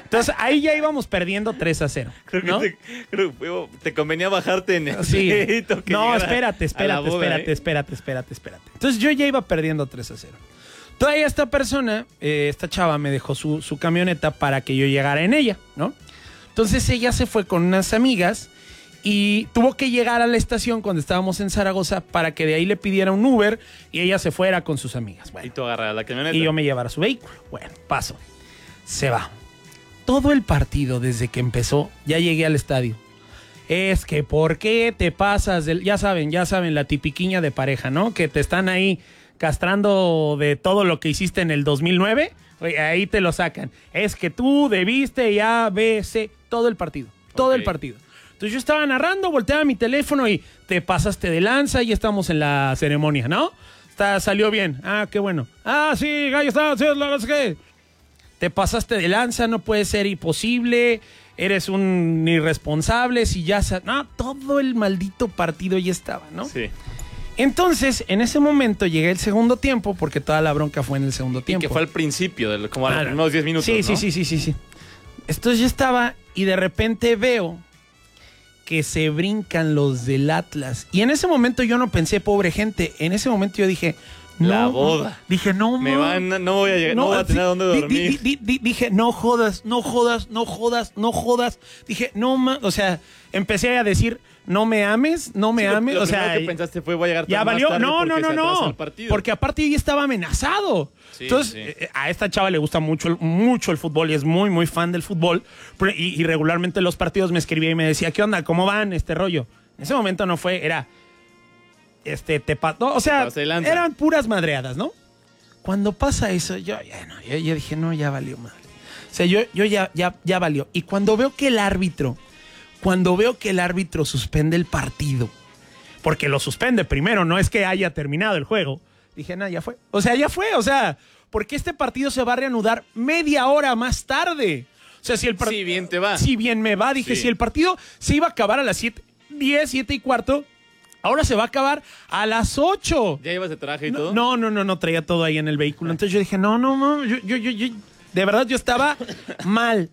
Entonces ahí ya íbamos perdiendo 3-0. Creo que te convenía bajarte en el Sí. crédito que No, llegara espérate. a la boda, Espérate. Entonces yo ya iba perdiendo 3-0. Todavía esta persona, esta chava, me dejó su camioneta para que yo llegara en ella, ¿no? Entonces ella se fue con unas amigas y tuvo que llegar a la estación cuando estábamos en Zaragoza para que de ahí le pidiera un Uber y ella se fuera con sus amigas. Bueno, Y tú agarras la camioneta. y yo me llevara su vehículo. Bueno, paso. Se va. Todo el partido desde que empezó, ya llegué al estadio. Es que, ¿por qué te pasas? Ya saben, la tipiquiña de pareja, ¿no? Que te están ahí castrando de todo lo que hiciste en el 2009. Oye, ahí te lo sacan. Es que tú debiste y A, B, C, todo el partido. Todo el partido. Entonces yo estaba narrando, volteaba mi teléfono y te pasaste de lanza y estamos en la ceremonia, ¿no? Salió bien. Ah, qué bueno. Ah, sí, gallo, no sé qué. Te pasaste de lanza, no puede ser imposible, eres un irresponsable, si ya... No, todo el maldito partido ya estaba, ¿no? Sí. Entonces, en ese momento llegué el segundo tiempo, porque toda la bronca fue en el segundo tiempo. Y que fue al principio, como a los primeros 10 minutos, Sí, ¿no? sí. Entonces yo estaba y de repente veo que se brincan los del Atlas. Y en ese momento yo no pensé, pobre gente, en ese momento yo dije... La boda. Dije, no, no voy a llegar, no voy a tener dónde dormir. Dije, no jodas. Dije, no, o sea, empecé a decir, no me ames. Lo O sea, que pensaste fue, voy a llegar ya más valió. tarde No. porque se atrasa el partido. Porque aparte yo ya estaba amenazado. Sí, Entonces, a esta chava le gusta mucho el fútbol y es muy, muy fan del fútbol. Y regularmente en los partidos me escribía y me decía, ¿qué onda? ¿Cómo van este rollo? En ese momento no fue, era... o sea, eran puras madreadas, ¿no? Cuando pasa eso, yo dije, no, ya valió madre. O sea, yo ya valió. Y cuando veo que el árbitro suspende el partido, porque lo suspende primero, no es que haya terminado el juego, dije, no, ya fue. O sea, porque este partido se va a reanudar media hora más tarde. O sea, si bien te va. Si bien me va, dije, si el partido se iba a acabar a las 7:10, 7:15, ahora se va a acabar a las 8. ¿Ya ibas de traje y todo? No, traía todo ahí en el vehículo. Entonces yo dije, no, yo de verdad yo estaba mal.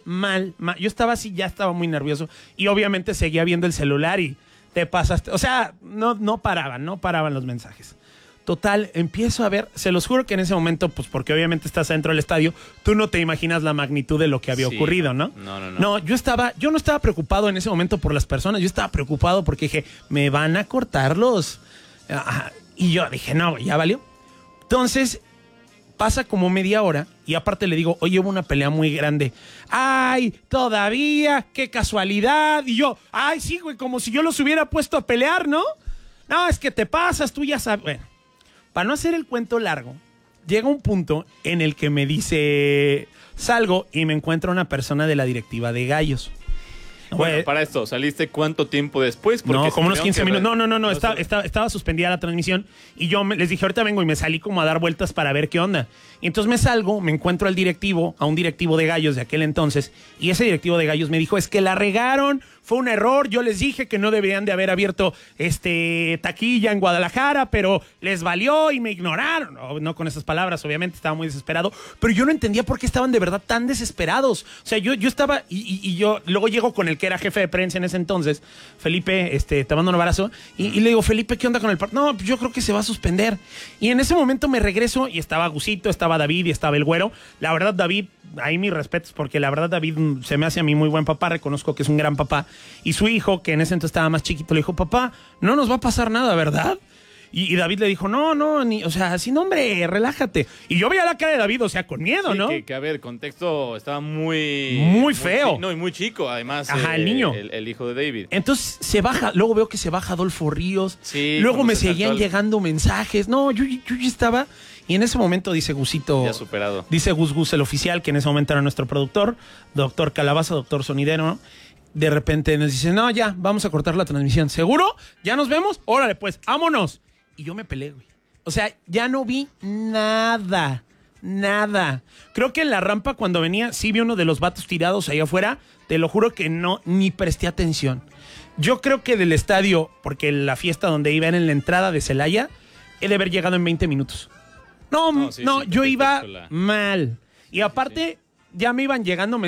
Yo estaba así, ya estaba muy nervioso. Y obviamente seguía viendo el celular y te pasaste. O sea, no paraban los mensajes. Total, empiezo a ver, se los juro que en ese momento, pues porque obviamente estás dentro del estadio, tú no te imaginas la magnitud de lo que había ocurrido, ¿no? No, yo no estaba preocupado en ese momento por las personas, yo estaba preocupado porque dije, me van a cortar los... Y yo dije, no, ya valió. Entonces, pasa como media hora y aparte le digo, oye, hubo una pelea muy grande. ¡Ay, todavía! ¡Qué casualidad! Y yo, ¡ay, sí, güey! Como si yo los hubiera puesto a pelear, ¿no? No, es que te pasas, tú ya sabes... Bueno. Para no hacer el cuento largo, llega un punto en el que me dice, salgo y me encuentro una persona de la directiva de Gallos. Bueno, para esto, ¿saliste cuánto tiempo después? Porque no, como unos 15 minutos. No, estaba suspendida la transmisión y yo les dije, ahorita vengo y me salí como a dar vueltas para ver qué onda. Y entonces me salgo, me encuentro a un directivo de Gallos de aquel entonces, y ese directivo de Gallos me dijo, es que la regaron, fue un error, yo les dije que no deberían de haber abierto taquilla en Guadalajara, pero les valió y me ignoraron. No con esas palabras, obviamente, estaba muy desesperado, pero yo no entendía por qué estaban de verdad tan desesperados. O sea, yo estaba, y yo luego llego con el que era jefe de prensa en ese entonces, Felipe, te mando un abrazo, y le digo, Felipe, ¿qué onda con el partido? No, pues yo creo que se va a suspender. Y en ese momento me regreso y estaba Gusito, estaba David y estaba el Güero. La verdad, David, ahí mis respetos, porque la verdad David se me hace a mí muy buen papá, reconozco que es un gran papá. Y su hijo, que en ese entonces estaba más chiquito, le dijo, papá, no nos va a pasar nada, ¿verdad? Y David le dijo, no, o sea, así, no, hombre, relájate. Y yo veía la cara de David, o sea, con miedo, ¿no? Que a ver, el contexto estaba muy feo. Y muy chico, además. Ajá, el niño. El hijo de David. Entonces se baja, luego veo que se baja Adolfo Ríos. Sí. Luego me seguían llegando mensajes. No, yo ya estaba... Y en ese momento dice Gusito... Ya superado. Dice Gus, el oficial, que en ese momento era nuestro productor, doctor Calabaza, doctor Sonidero, ¿no? De repente nos dice, no, ya, vamos a cortar la transmisión. ¿Seguro? ¿Ya nos vemos? Órale, pues, vámonos. Y yo me peleé, güey. O sea, ya no vi nada. Creo que en la rampa cuando venía, sí vi uno de los vatos tirados ahí afuera. Te lo juro que no, ni presté atención. Yo creo que del estadio, porque la fiesta donde iba era en la entrada de Celaya, he de haber llegado en 20 minutos. No, yo iba mal. Y aparte, ya me iban llegando